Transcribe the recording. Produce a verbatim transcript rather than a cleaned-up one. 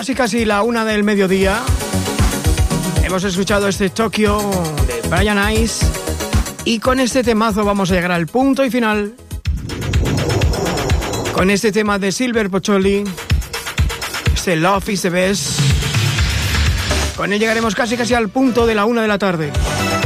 casi casi la una del mediodía. Hemos escuchado este Tokio de Brian Ice y con este temazo vamos a llegar al punto y final. Con este tema de Silver Pocholi, este Love is the Best. Con él llegaremos casi casi al punto de la una de la tarde.